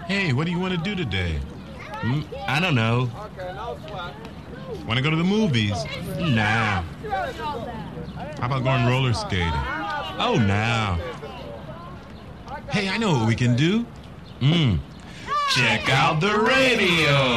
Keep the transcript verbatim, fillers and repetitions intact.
Hey, what do you want to do today? Mm, I don't know. Want to go to the movies? Nah. How about going roller skating? Oh, nah. Hey, I know what we can do. Mm. Check out the radio.